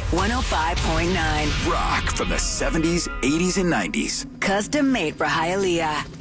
105.9. Rock from the 70s, 80s, and 90s. Custom made for Hialeah.